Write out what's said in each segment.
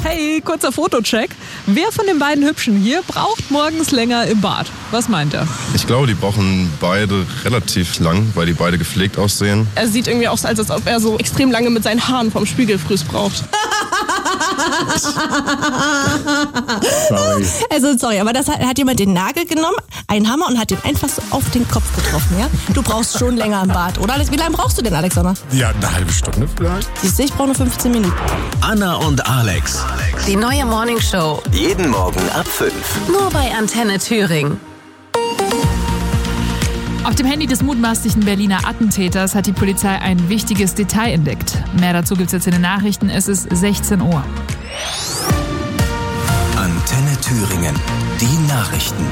Hey, kurzer Fotocheck. Wer von den beiden Hübschen hier braucht morgens länger im Bad? Was meint er? Ich glaube, die brauchen beide relativ lang, weil die beide gepflegt aussehen. Er sieht irgendwie aus, als ob er so extrem lange mit seinen Haaren vom Spiegelfrüß braucht. Sorry, aber das hat jemand den Nagel genommen, einen Hammer und hat den einfach so auf den Kopf getroffen, ja? Du brauchst schon länger im Bad, oder? Wie lange brauchst du denn, Alexander? Ja, eine halbe Stunde vielleicht. Siehst du, ich brauche nur 15 Minuten. Anna und Alex. Die neue Morningshow. Jeden Morgen ab 5. Nur bei Antenne Thüringen. Auf dem Handy des mutmaßlichen Berliner Attentäters hat die Polizei ein wichtiges Detail entdeckt. Mehr dazu gibt's jetzt in den Nachrichten. Es ist 16 Uhr. Antenne Thüringen. Die Nachrichten.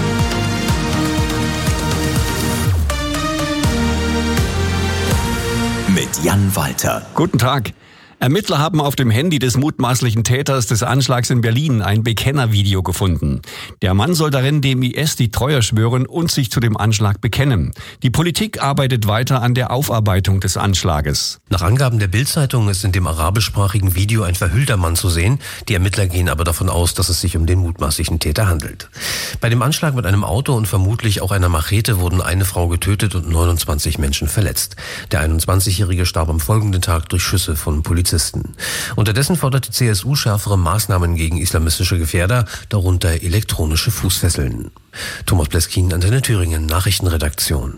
Mit Jan Walter. Guten Tag. Ermittler haben auf dem Handy des mutmaßlichen Täters des Anschlags in Berlin ein Bekennervideo gefunden. Der Mann soll darin dem IS die Treue schwören und sich zu dem Anschlag bekennen. Die Politik arbeitet weiter an der Aufarbeitung des Anschlages. Nach Angaben der Bild-Zeitung ist in dem arabischsprachigen Video ein verhüllter Mann zu sehen. Die Ermittler gehen aber davon aus, dass es sich um den mutmaßlichen Täter handelt. Bei dem Anschlag mit einem Auto und vermutlich auch einer Machete wurden eine Frau getötet und 29 Menschen verletzt. Der 21-Jährige starb am folgenden Tag durch Schüsse von Polizisten. Unterdessen fordert die CSU schärfere Maßnahmen gegen islamistische Gefährder, darunter elektronische Fußfesseln. Thomas Bleskin, Antenne Thüringen, Nachrichtenredaktion.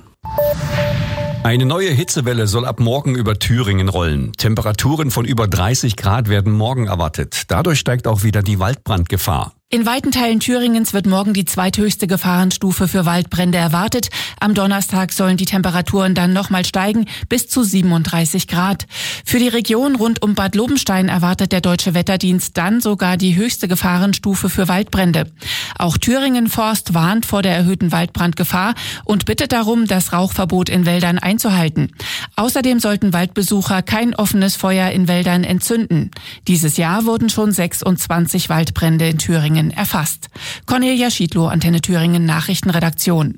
Eine neue Hitzewelle soll ab morgen über Thüringen rollen. Temperaturen von über 30 Grad werden morgen erwartet. Dadurch steigt auch wieder die Waldbrandgefahr. In weiten Teilen Thüringens wird morgen die zweithöchste Gefahrenstufe für Waldbrände erwartet. Am Donnerstag sollen die Temperaturen dann nochmal steigen bis zu 37 Grad. Für die Region rund um Bad Lobenstein erwartet der Deutsche Wetterdienst dann sogar die höchste Gefahrenstufe für Waldbrände. Auch Thüringen Forst warnt vor der erhöhten Waldbrandgefahr und bittet darum, das Rauchverbot in Wäldern einzuhalten. Außerdem sollten Waldbesucher kein offenes Feuer in Wäldern entzünden. Dieses Jahr wurden schon 26 Waldbrände in Thüringen erfasst. Cornelia Schiedlow, Antenne Thüringen, Nachrichtenredaktion.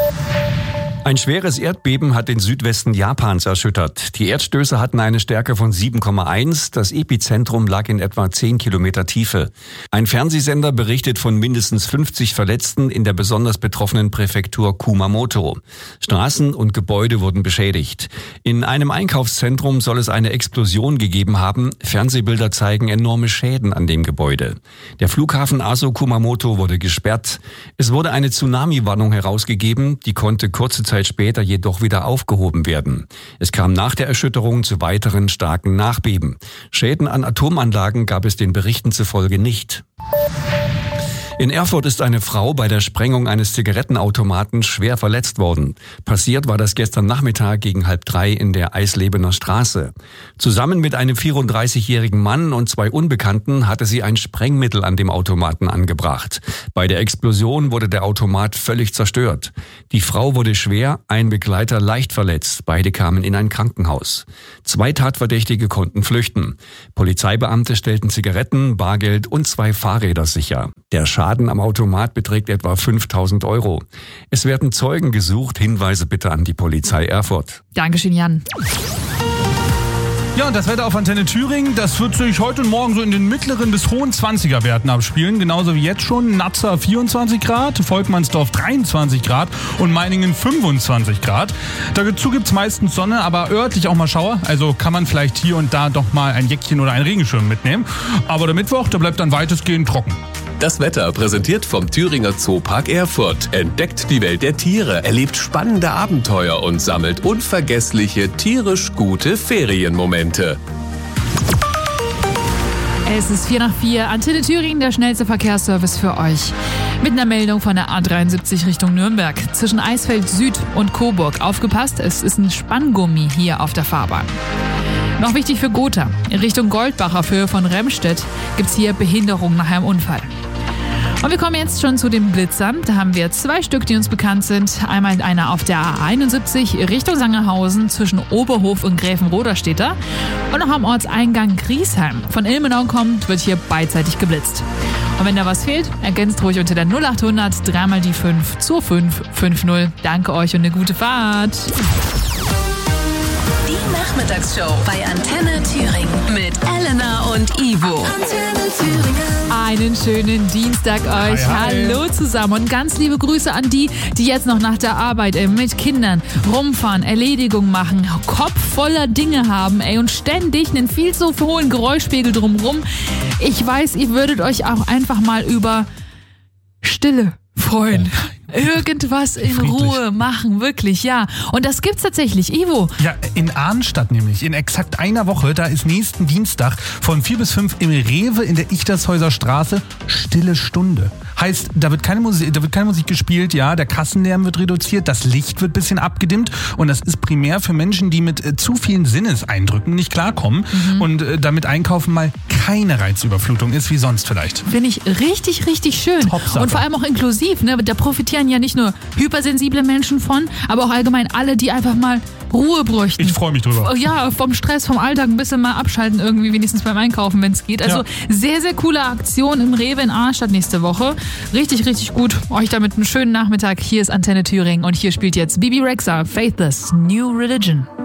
Ein schweres Erdbeben hat den Südwesten Japans erschüttert. Die Erdstöße hatten eine Stärke von 7,1. Das Epizentrum lag in etwa 10 Kilometer Tiefe. Ein Fernsehsender berichtet von mindestens 50 Verletzten in der besonders betroffenen Präfektur Kumamoto. Straßen und Gebäude wurden beschädigt. In einem Einkaufszentrum soll es eine Explosion gegeben haben. Fernsehbilder zeigen enorme Schäden an dem Gebäude. Der Flughafen Aso Kumamoto wurde gesperrt. Es wurde eine Tsunami-Warnung herausgegeben. Die konnte kurze Zeit später jedoch wieder aufgehoben werden. Es kam nach der Erschütterung zu weiteren starken Nachbeben. Schäden an Atomanlagen gab es den Berichten zufolge nicht. In Erfurt ist eine Frau bei der Sprengung eines Zigarettenautomaten schwer verletzt worden. Passiert war das gestern Nachmittag gegen 2:30 in der Eislebener Straße. Zusammen mit einem 34-jährigen Mann und 2 Unbekannten hatte sie ein Sprengmittel an dem Automaten angebracht. Bei der Explosion wurde der Automat völlig zerstört. Die Frau wurde schwer, ein Begleiter leicht verletzt. Beide kamen in ein Krankenhaus. 2 Tatverdächtige konnten flüchten. Polizeibeamte stellten Zigaretten, Bargeld und 2 Fahrräder sicher. Der Schaden am Automat beträgt etwa 5.000 €. Es werden Zeugen gesucht. Hinweise bitte an die Polizei Erfurt. Dankeschön, Jan. Ja, und das Wetter auf Antenne Thüringen, das wird sich heute und morgen so in den mittleren bis hohen 20er-Werten abspielen. Genauso wie jetzt schon. Natzer 24 Grad, Volkmannsdorf 23 Grad und Meiningen 25 Grad. Dazu gibt's meistens Sonne, aber örtlich auch mal Schauer. Also kann man vielleicht hier und da doch mal ein Jäckchen oder einen Regenschirm mitnehmen. Aber der Mittwoch, der bleibt dann weitestgehend trocken. Das Wetter präsentiert vom Thüringer Zoopark Erfurt. Entdeckt die Welt der Tiere, erlebt spannende Abenteuer und sammelt unvergessliche, tierisch gute Ferienmomente. Es ist 3:04. Antenne Thüringen, der schnellste Verkehrsservice für euch. Mit einer Meldung von der A73 Richtung Nürnberg. Zwischen Eisfeld Süd und Coburg. Aufgepasst, es ist ein Spanngummi hier auf der Fahrbahn. Noch wichtig für Gotha. In Richtung Goldbach auf Höhe von Remstedt gibt's hier Behinderung nach einem Unfall. Und wir kommen jetzt schon zu den Blitzern. Da haben wir 2 Stück, die uns bekannt sind. Einmal einer auf der A71 Richtung Sangerhausen zwischen Oberhof und Gräfenroda steht da. Und noch am Ortseingang Griesheim. Von Ilmenau kommt, wird hier beidseitig geblitzt. Und wenn da was fehlt, ergänzt ruhig unter der 0800 3 die 5 2550. Danke euch und eine gute Fahrt. Die Nachmittagsshow bei Antenne Thüringen mit Elena und Ivo. Antenne Thüringen. Einen schönen Dienstag euch. Hi. Hallo zusammen und ganz liebe Grüße an die jetzt noch nach der Arbeit mit Kindern rumfahren, Erledigungen machen, Kopf voller Dinge haben und ständig einen viel zu hohen Geräuschpegel drumrum. Ich weiß, ihr würdet euch auch einfach mal über Stille freuen. Irgendwas in Ruhe machen, wirklich, ja. Und das gibt's tatsächlich, Ivo. Ja, in Arnstadt nämlich. In exakt einer Woche, da ist nächsten Dienstag von 4 bis 5 im Rewe in der Ichtershäuser Straße Stille Stunde. Heißt, da wird keine Musik gespielt, ja, der Kassenlärm wird reduziert, das Licht wird ein bisschen abgedimmt und das ist primär für Menschen, die mit zu vielen Sinneseindrücken nicht klarkommen und damit Einkaufen mal keine Reizüberflutung ist, wie sonst vielleicht. Finde ich richtig, richtig schön. Top-Sache. Und vor allem auch inklusiv, ne? Da profitieren ja nicht nur hypersensible Menschen von, aber auch allgemein alle, die einfach mal Ruhe bräuchten. Ich freue mich drüber. Ja, vom Stress, vom Alltag ein bisschen mal abschalten irgendwie, wenigstens beim Einkaufen, wenn es geht. Also sehr, sehr coole Aktion im Rewe in Arnstadt nächste Woche. Richtig, richtig gut. Euch damit einen schönen Nachmittag. Hier ist Antenne Thüringen und hier spielt jetzt Bibi Rexha, Faithless, New Religion.